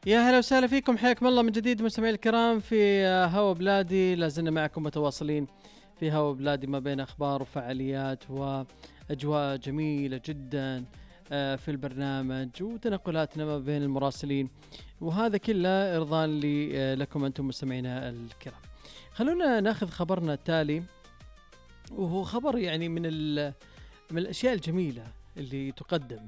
يا هلا وسهلا فيكم، حياكم الله من جديد مستمعي الكرام في هوا بلادي. لازلنا معكم متواصلين في هوا بلادي ما بين أخبار وفعاليات وأجواء جميلة جدا في البرنامج وتنقلاتنا ما بين المراسلين، وهذا كله إرضاء لكم أنتم مستمعينا الكرام. خلونا ناخذ خبرنا التالي، وهو خبر يعني من الأشياء الجميلة اللي تقدم.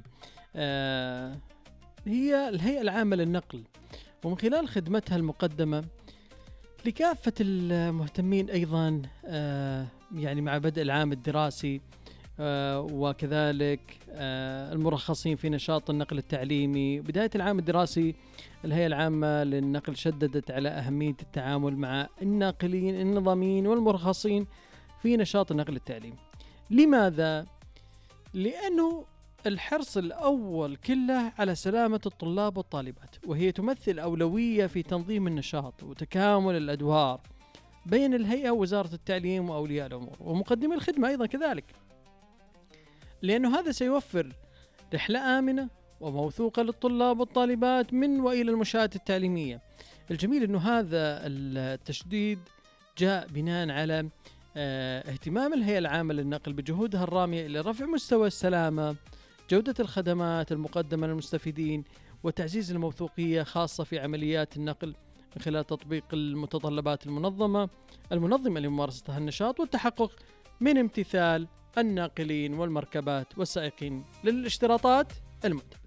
هي الهيئة العامة للنقل، ومن خلال خدمتها المقدمة لكافة المهتمين أيضا يعني مع بدء العام الدراسي، وكذلك المرخصين في نشاط النقل التعليمي. بداية العام الدراسي الهيئة العامة للنقل شددت على أهمية التعامل مع الناقلين النظاميين والمرخصين في نشاط النقل التعليمي. لماذا؟ لأنه الحرص الأول كله على سلامة الطلاب والطالبات، وهي تمثل أولوية في تنظيم النشاط وتكامل الأدوار بين الهيئة ووزارة التعليم وأولياء الأمور ومقدمي الخدمة أيضا كذلك، لأنه هذا سيوفر رحلة آمنة وموثوقة للطلاب والطالبات من وإلى المنشآت التعليمية. الجميل أنه هذا التشديد جاء بناء على اهتمام الهيئة العامة للنقل بجهودها الرامية إلى رفع مستوى السلامة، جودة الخدمات المقدمة للمستفيدين، وتعزيز الموثوقية خاصة في عمليات النقل من خلال تطبيق المتطلبات المنظمة لممارسة النشاط، والتحقق من امتثال الناقلين والمركبات والسائقين للاشتراطات المنتبه.